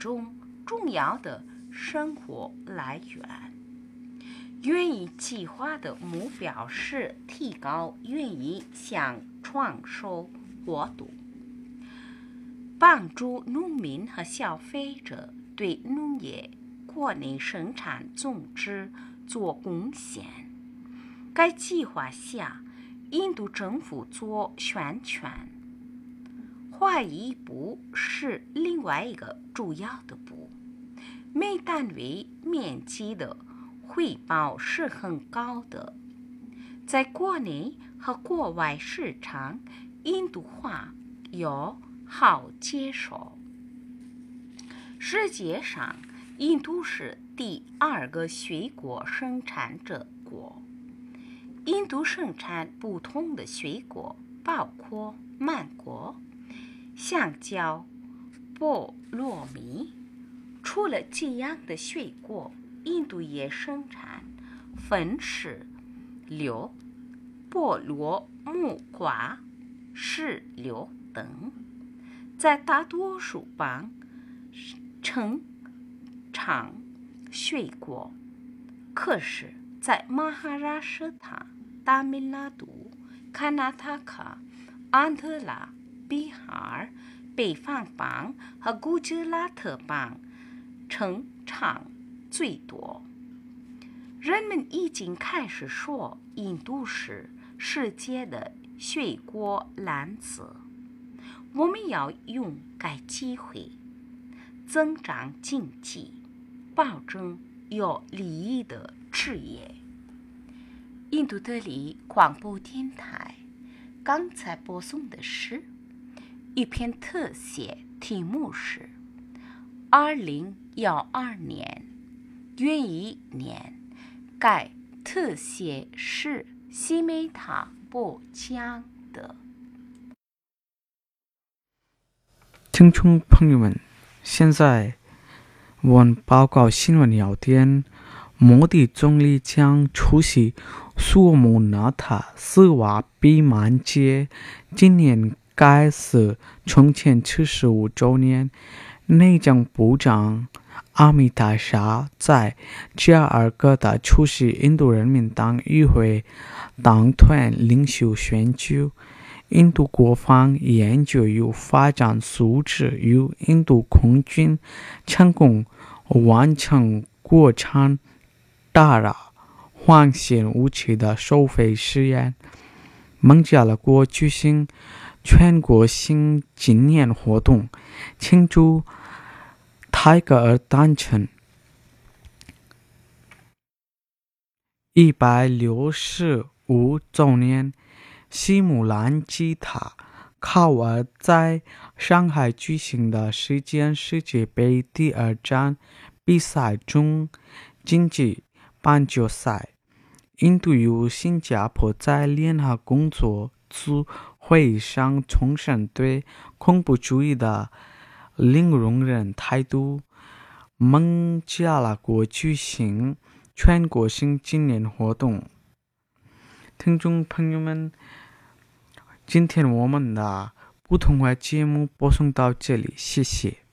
中重要的生活来源。园艺计划的目标是提高园艺向创收活动，帮助农民和消费者对农业国内生产总值做贡献。该计划下，印度政府做宣传，华裔部是另外一个主要的部，每单位面积的回报是很高的，在国内和国外市场，印度话又好接受。世界上，印度是第2个水果生产者国。印度生产不同的水果，包括芒果、香蕉、菠萝蜜。除了这样的水果，印度也生产分石榴、菠萝、木瓜、石榴等，在大多数邦称常水果。可是，在马哈拉施塔、达米拉都、卡纳塔卡、安德拉、比哈、北方邦和古吉拉特邦称常最多。人们已经开始说印度是世界的水果篮子。我们要用该机会增长经济，保证有利益的事业。印度德里广播电台刚才播送的是一篇特写，题目是2012年园艺年。该特写是西梅塔播讲的。 听众朋友们，现在我们报告新闻要点：摩迪总理将出席苏姆纳塔斯瓦比曼节，今年该是从前75周年。内政部长阿米达沙在加尔各答出席印度人民党议会党团领袖选举。印度国防研究与发展组织与印度空军成功完成国产大拉环线武器的收费试验。孟加拉国举行全国性纪念活动，庆祝泰戈尔诞辰165周年。西姆兰吉他考尔在上海举行的世界杯第2站比赛中晋级半决赛。印度与新加坡在联合工作组会议上重申对恐怖主义的零容忍态度。孟加拉国举行全国性纪念活动。听众朋友们，今天我们的普通话节目播送到这里，谢谢。